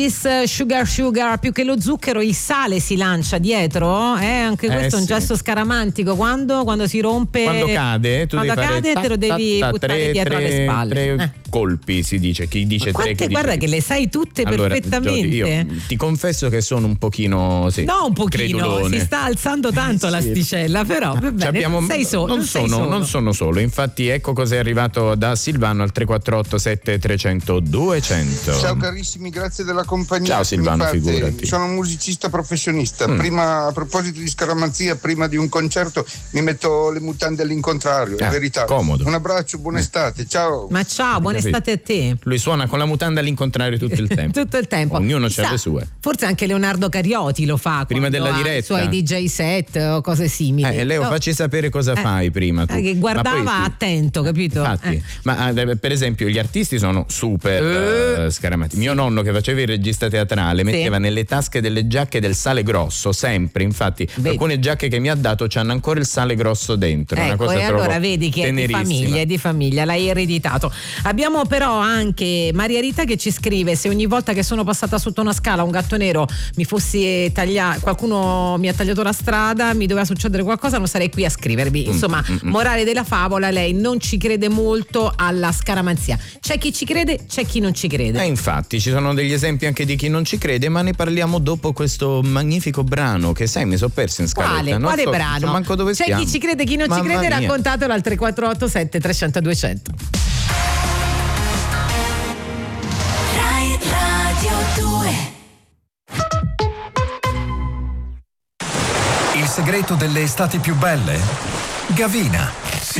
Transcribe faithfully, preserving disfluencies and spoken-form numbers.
Sugar Sugar, più che lo zucchero il sale si lancia dietro, eh? Anche questo Eh, è un sì. gesto scaramantico. Quando, quando si rompe, Quando cade, tu quando devi fare cade ta- te lo devi ta- ta- buttare tre, dietro tre, alle spalle. tre Eh. colpi si dice, chi dice Ma tre, quante, chi dice guarda di- che le sai tutte Allora, perfettamente. Jody, io ti confesso che sono un pochino, sì, No, un pochino, credulone. si sta alzando tanto Sì. l'asticella, però va Ci bene, abbiamo- non sei solo. non, non sei sono, solo. non sono solo, infatti ecco cosa è arrivato da Silvano al tre quattro otto sette tre zero zero due zero zero. Ciao carissimi, grazie della compagnia. Ciao Silvano, Infatti, figurati. sono un musicista professionista. Mm. Prima, a proposito di scaramanzia, prima di un concerto mi metto le mutande all'incontrario, è Ah, verità. comodo. Un abbraccio, buona estate, ciao. Ma ciao, buona Capito? estate a te. Lui suona con la mutanda all'incontrario tutto il tempo. Tutto il tempo. Ognuno Chissà, c'ha le sue. Forse anche Leonardo Carioti lo fa Prima quando della ha diretta. i suoi D J set o cose simili. Eh, Leo, No, facci sapere cosa Eh, fai prima tu. eh, che guardava Ma poi ti- attento, capito? Infatti, Eh. ma eh, per esempio gli artisti sono super Eh. eh, scaramati. Mio nonno che faceva il regista teatrale metteva nelle tasche delle giacche del sale grosso, sempre. Infatti, Vedi. alcune giacche che mi ha dato c'hanno ancora il sale grosso dentro. Una Ecco, cosa e trovo allora vedi che è di tenerissima. famiglia, è di famiglia, l'hai ereditato. Abbiamo però anche Maria Rita che ci scrive: se ogni volta che sono passata sotto una scala un gatto nero mi fossi tagliato, qualcuno mi ha tagliato la strada, mi doveva succedere qualcosa, non sarei qui a scrivervi. Insomma, mm, mm. morale della favola, lei non ci crede molto alla scaramanzia. C'è chi ci crede, c'è chi non ci crede. Eh, infatti, ci sono degli esempi anche di chi non ci crede, ma ne parliamo dopo questo magnifico brano che sai, mi sono perso in scaletta. Quale, non quale so, brano? non so manco dove C'è siamo. chi ci crede, chi non ci Mamma crede, mia. raccontatelo al tre quattro otto sette tre zero zero due zero zero. Rai Radio due. Il segreto delle estati più belle? Gavina.